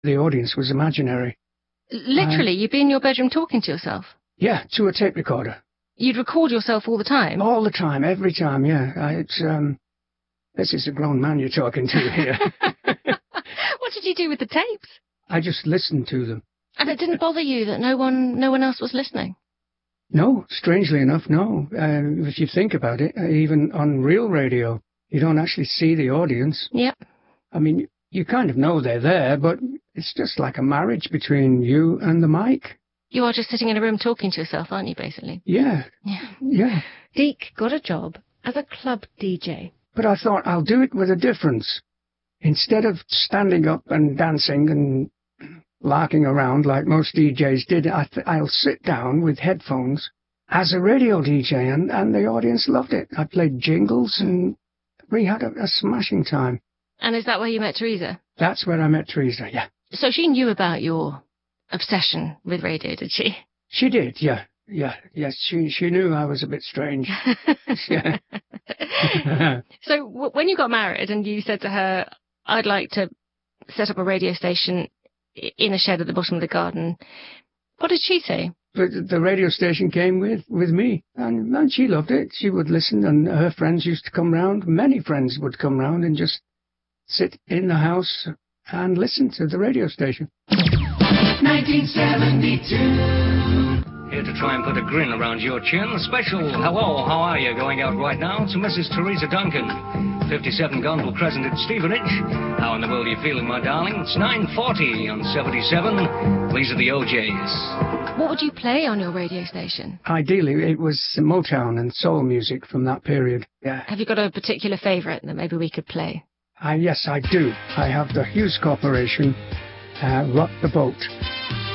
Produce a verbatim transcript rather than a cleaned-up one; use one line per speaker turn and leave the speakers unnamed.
The audience was imaginary.
Literally, uh, you'd be in your bedroom talking to yourself?
Yeah, to a tape recorder.
You'd record yourself all the time?
All the time, every time, yeah. I, it's, um, this is a grown man you're talking to here.
What did you do with the tapes?
I just listened to them.
And it didn't bother you that no one, no one else was listening?
No, strangely enough, no. Uh, if you think about it, uh, even on real radio, you don't actually see the audience.
Yep.
I mean, you kind of know they're there, but it's just like a marriage between you and the mic.
You are just sitting in a room talking to yourself, aren't you, basically?
Yeah.
Yeah.
Yeah.
Deke got a job as a club D J.
But I thought, I'll do it with a difference. Instead of standing up and dancing and larking around like most D Js did, I th- I'll sit down with headphones as a radio D J, and, and the audience loved it. I played jingles, and we had a, a smashing time.
And is that where you met Teresa?
That's where I met Teresa, yeah.
So she knew about your obsession with radio, did she?
She did, yeah. Yeah, yes, she she knew I was a bit strange. Yeah.
So w- when you got married and you said to her, I'd like to set up a radio station in a shed at the bottom of the garden, what did she say?
But the radio station came with, with me, and, and she loved it. She would listen, and her friends used to come round. Many friends would come round and just sit in the house and listen to the radio station.
nineteen seventy-two. Here to try and put a grin around your chin. Special hello, how are you going out right now to Missus Teresa Duncan, fifty-seven Gonville Crescent at Stevenage. How in the world are you feeling, my darling? It's nine forty on seventy-seven. These are the O Js.
What would you play on your radio station?
Ideally, it was Motown and soul music from that period, yeah.
Have you got a particular favourite that maybe we could play?
Uh, yes, I do. I have the Hughes Corporation, uh, Rock the Boat.